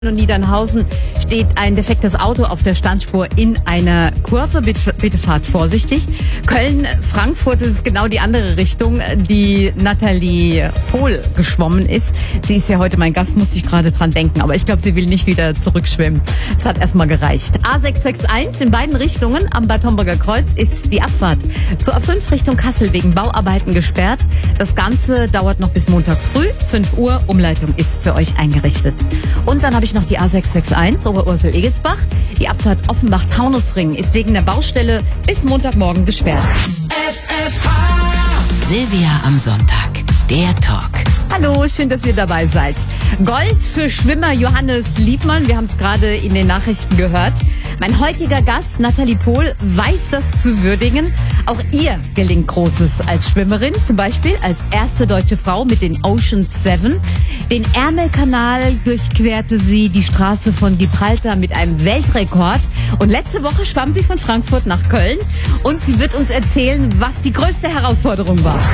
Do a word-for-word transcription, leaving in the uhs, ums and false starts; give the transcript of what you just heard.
Und Niedernhausen steht ein defektes Auto auf der Standspur in einer Kurve. Bitte, bitte fahrt vorsichtig. Köln, Frankfurt ist genau die andere Richtung, die Nathalie Pohl geschwommen ist. Sie ist ja heute mein Gast, muss ich gerade dran denken. Aber ich glaube, sie will nicht wieder zurückschwimmen. Es hat erstmal gereicht. A sechs sechs eins in beiden Richtungen am Bad Homburger Kreuz ist die Abfahrt zur A fünf Richtung Kassel wegen Bauarbeiten gesperrt. Das Ganze dauert noch bis Montag früh, fünf Uhr. Umleitung ist für euch eingerichtet. Und dann habe ich noch die A sechs sechs eins Oberursel-Egelsbach. Die Abfahrt Offenbach-Taunusring ist wegen der Baustelle bis Montagmorgen gesperrt. S F H Silvia am Sonntag, der Talk. Hallo, schön, dass ihr dabei seid. Gold für Schwimmer Johannes Liebmann, wir haben es gerade in den Nachrichten gehört. Mein heutiger Gast, Nathalie Pohl, weiß das zu würdigen. Auch ihr gelingt Großes als Schwimmerin, zum Beispiel als erste deutsche Frau mit den Ocean Seven. Den Ärmelkanal durchquerte sie die Straße von Gibraltar mit einem Weltrekord. Und letzte Woche schwamm sie von Frankfurt nach Köln. Und sie wird uns erzählen, was die größte Herausforderung war.